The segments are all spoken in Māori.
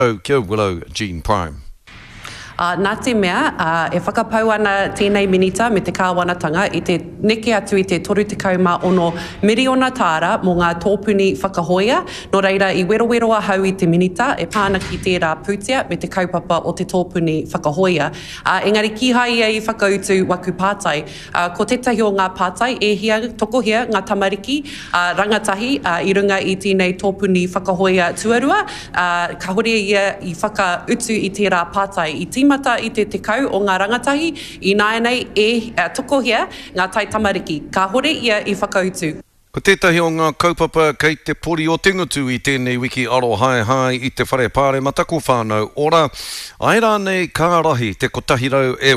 Kia Willow Jean Prime. Nā te mea, e whakapau ana tēnei minita me te kāwanatanga i te neke atu i te 36 miriona tāra mō ngā tōpuni whakahoia. Nō reira, i weroweroa hau i te minita, e pāna ki tērā pūtea me te kaupapa o te tōpuni whakahoia. Engari ki hai e i whakautu waku pātai. Ko tetahi o ngā pātai e hia, toko hia, ngā tamariki, rangatahi, i runga i tēnei tōpuni whakahoia tuarua. Ka hore ia i whakautu i tērā pātai i tīmata i te tekau o ngā rangatahi, i nāianei e toko hia ngā tai tamariki. Ka hore ia i whakautu. Ko tētahi o ngā kaupapa kei te pori o Tingutu i tēnei wiki aro hai i te whare pāre matako whānau. Ora, ai rānei kārahi te kotahirau e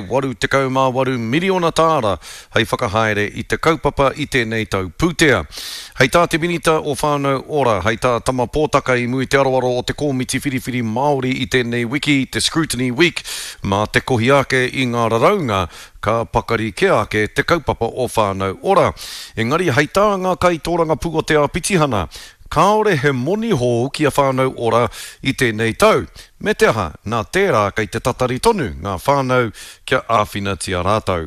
88 miriona tāra hei whakahaere i te kaupapa i tēnei tau pūtea. Hei tā te minita o whānau ora, hei tā tama pōtaka i mui te aroaro o te kōmiti whiriwhiri Māori i tēnei wiki, te Scrutiny Week, mā te kohi ake i ngā raraunga, ka pakari ke ake te kaupapa o whānau ora. Engari, hei tā ngā kaitōranga pu o te Pitihana, kāore he moni hō ki a whānau ora i tēnei tau. Me te aha, nā tērā kei te tatari tonu, ngā whānau kia āwhina tia rātau.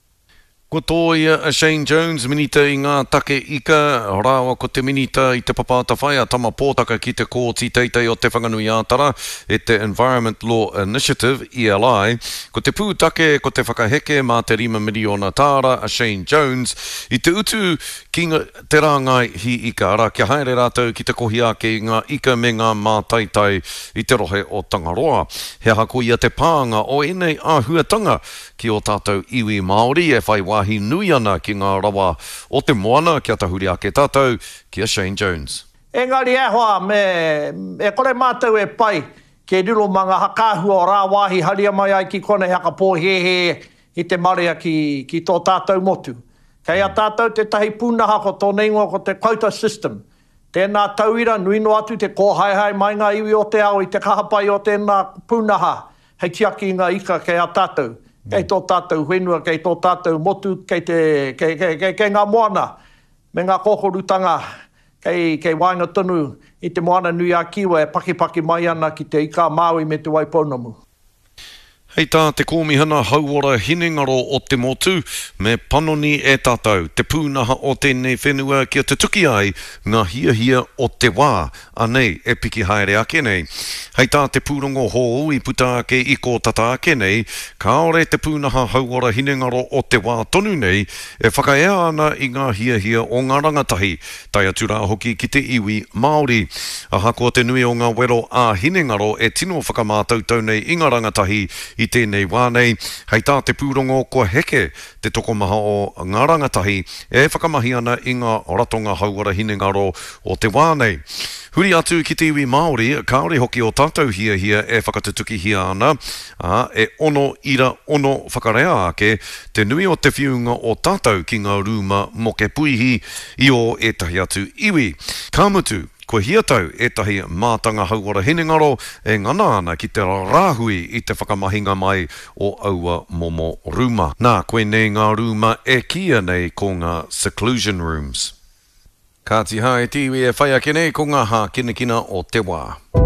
Ko tōia a Shane Jones minita i ngā take ika, rāwa ko te minita i te papata whai a tama pōtaka ki te kōti teitei o te whanganui ātara e te Environment Law Initiative, ELI, ko te pūtake ko te whakaheke mā te 5 miriona tāra a Shane Jones i te utu ki te rāngai hi ika, ara kia haere rātou ki te kohi ake i ngā ika me ngā mātaitai i te rohe o Tangaroa. He hako ia te pānga o enei āhuatanga ki o tātou iwi Māori e whai wāhi nui ana ki ngā rawa o te moana kia tahuri ake tātou ki a Shane Jones. Engari e hoa e kore mātou e pai ke riro manga hakāhua o rā wāhi haria mai ai ki kone haka pōhehe i te marea ki tō tātou motu. Kei a tātou te tahi pūnaha ko tō neingoa ko te quota system. Tēnā tauira nui no atu te kōhaihai mai ngā iwi o te ao i te kahapai o tēnā pūnaha hei tiaki ngā ika kei a tātou. Kei tō tātou whenua, kei tō tātou motu, kei ngā moana, me ngā kōkorutanga, kei wainga tonu i te moana nui a kiwa e paki mai ana ki te ika Māui me te Waipounamu. Hei tā te kōmihana hauora hinengaro o te motu me panoni e tātou, te pūnaha o tēnei whenua kia te tuki ai ngā hia o te wā, anei e piki haere ake nei. Hei tā te pūrongo hōu i puta ake i kō tata ake nei, kāore te pūnaha hauora hinengaro o te wā tonu nei, e whakaea ana i ngā hia o ngā rangatahi, tai atu rā hoki ki te iwi Māori. Aha ko te nui o ngā wero a hinengaro e tino whakamātautau nei i ngā rangatahi i tēnei wānei, hei tā te pūrongo kua heke te tokomaha o ngā rangatahi e whakamahi ana i ngā ratonga hauara hinengaro o te wānei. Huri atu ki te iwi Māori, kāore hoki o tātou hia e whakatutuki hia ana, e ono whakarea ake te nui o te whiunga o tātou ki ngā rūma moke puihi i o etahi atu iwi. Kāmutu, ko hiatau etahi mātanga hauara hinengaro e ngana ana ki te rāhui i te whakamahinga mai o aua momo rūma. Nā, koe nei ngā rūma e kia nei ko ngā seclusion rooms. Kāti hae tiwi e whai ake nei ko ngā hā kinakina o te wā.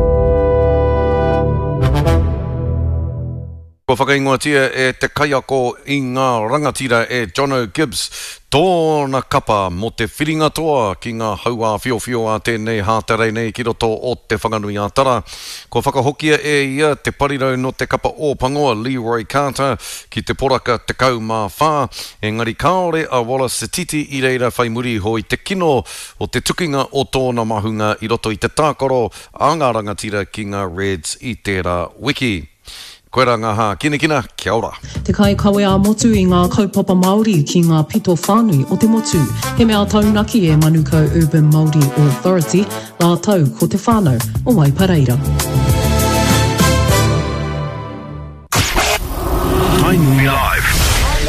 Ko whakaingoatia e te kaiako i ngā rangatira e Jono Gibbs, tōna kapa mo te whiringa toa ki ngā haua whio a tēnei hāterei nei ki roto o te whanganui ātara. Ko whakahokia e ia te parirau no te kapa o Pangoa Leroy Carter ki te poraka te kau mā whā, engari kāore a Wallace Titi i reira whai muri hoi te kino o te tukinga o tōna mahunga i roto i te tākoro a ngā rangatira ki ngā Reds i tērā wiki. Koe rā ngā hā kinakina, kia ora. Te kai kawe a motu i ngā kaupapa Māori ki ngā pito whānui o te motu. He mea taunaki e Manukau Urban Māori Authority, la tau ko te whānau o Waipareira. Tainui Live.